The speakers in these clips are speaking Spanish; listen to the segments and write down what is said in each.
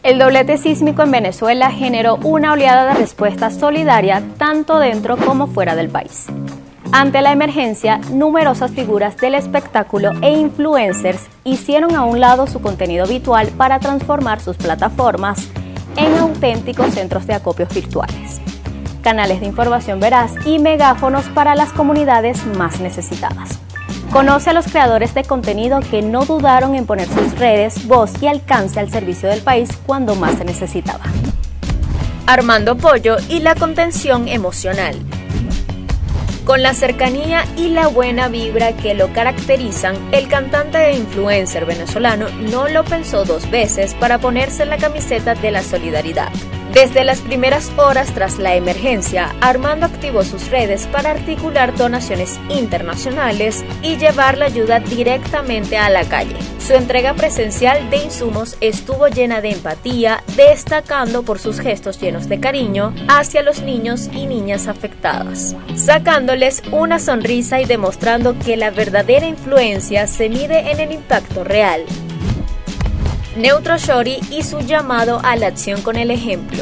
El doblete sísmico en Venezuela generó una oleada de respuesta solidaria tanto dentro como fuera del país. Ante la emergencia, numerosas figuras del espectáculo e influencers hicieron a un lado su contenido habitual para transformar sus plataformas en auténticos centros de acopios virtuales, canales de información veraz y megáfonos para las comunidades más necesitadas. Conoce a los creadores de contenido que no dudaron en poner sus redes, voz y alcance al servicio del país cuando más se necesitaba. Armando Pollo y la contención emocional. Con la cercanía y la buena vibra que lo caracterizan, el cantante e influencer venezolano no lo pensó dos veces para ponerse la camiseta de la solidaridad. Desde las primeras horas tras la emergencia, Armando activó sus redes para articular donaciones internacionales y llevar la ayuda directamente a la calle. Su entrega presencial de insumos estuvo llena de empatía, destacando por sus gestos llenos de cariño hacia los niños y niñas afectadas, sacándoles una sonrisa y demostrando que la verdadera influencia se mide en el impacto real. Neutro Shorty y su llamado a la acción con el ejemplo.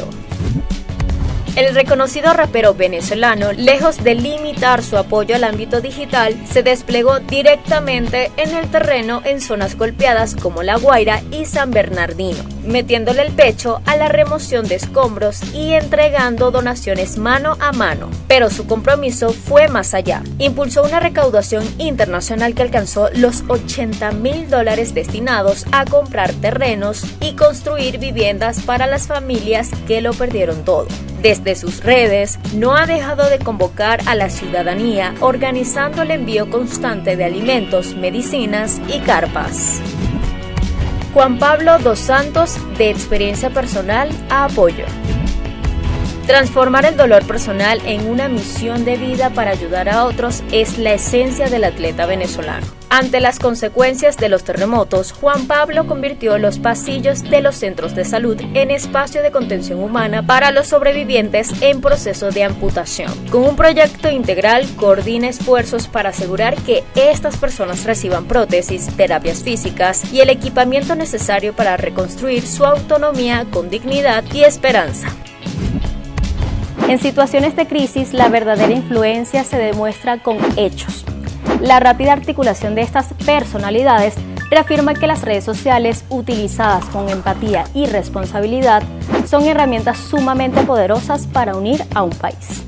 El reconocido rapero venezolano, lejos de limitar su apoyo al ámbito digital, se desplegó directamente en el terreno en zonas golpeadas como La Guaira y San Bernardino, metiéndole el pecho a la remoción de escombros y entregando donaciones mano a mano. Pero su compromiso fue más allá. Impulsó una recaudación internacional que alcanzó los $80.000 destinados a comprar terrenos y construir viviendas para las familias que lo perdieron todo. Desde sus redes, no ha dejado de convocar a la ciudadanía, organizando el envío constante de alimentos, medicinas y carpas. Juan Pablo dos Santos, de experiencia personal a apoyo. Transformar el dolor personal en una misión de vida para ayudar a otros es la esencia del atleta venezolano. Ante las consecuencias de los terremotos, Juan Pablo convirtió los pasillos de los centros de salud en espacio de contención humana para los sobrevivientes en proceso de amputación. Con un proyecto integral, coordina esfuerzos para asegurar que estas personas reciban prótesis, terapias físicas y el equipamiento necesario para reconstruir su autonomía con dignidad y esperanza. En situaciones de crisis, la verdadera influencia se demuestra con hechos. La rápida articulación de estas personalidades reafirma que las redes sociales, utilizadas con empatía y responsabilidad, son herramientas sumamente poderosas para unir a un país.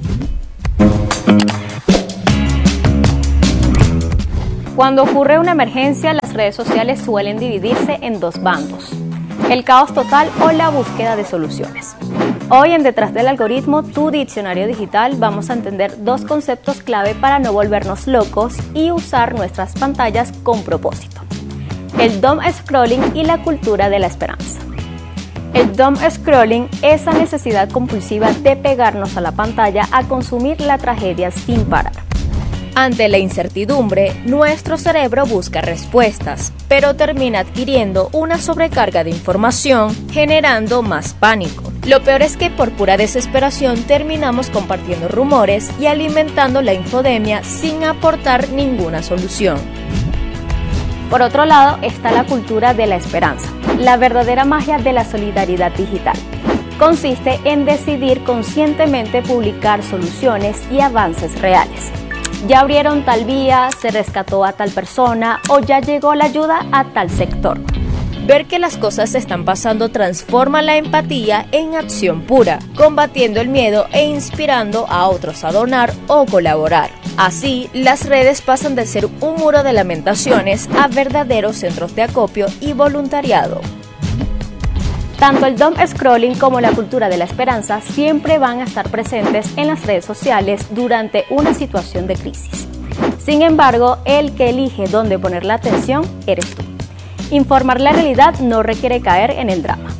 Cuando ocurre una emergencia, las redes sociales suelen dividirse en dos bandos: el caos total o la búsqueda de soluciones. Hoy en Detrás del Algoritmo, tu diccionario digital, vamos a entender dos conceptos clave para no volvernos locos y usar nuestras pantallas con propósito: el doom scrolling y la cultura de la esperanza. El doom scrolling es la necesidad compulsiva de pegarnos a la pantalla a consumir la tragedia sin parar. Ante la incertidumbre, nuestro cerebro busca respuestas, pero termina adquiriendo una sobrecarga de información, generando más pánico. Lo peor es que por pura desesperación terminamos compartiendo rumores y alimentando la infodemia sin aportar ninguna solución. Por otro lado está la cultura de la esperanza, la verdadera magia de la solidaridad digital. Consiste en decidir conscientemente publicar soluciones y avances reales. Ya abrieron tal vía, se rescató a tal persona o ya llegó la ayuda a tal sector. Ver que las cosas se están pasando transforma la empatía en acción pura, combatiendo el miedo e inspirando a otros a donar o colaborar. Así, las redes pasan de ser un muro de lamentaciones a verdaderos centros de acopio y voluntariado. Tanto el doom scrolling como la cultura de la esperanza siempre van a estar presentes en las redes sociales durante una situación de crisis. Sin embargo, el que elige dónde poner la atención eres tú. Informar la realidad no requiere caer en el drama.